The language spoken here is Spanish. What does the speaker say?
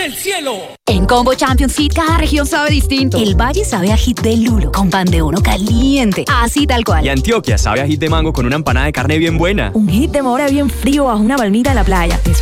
del cielo! En Combo Champions Hit, cada región sabe distinto. El Valle sabe a hit de lulo, con pan de uno caliente, así tal cual. Y Antioquia sabe a hit de mango con una empanada de carne bien buena. Un hit de mora bien frío bajo una palmita en la playa.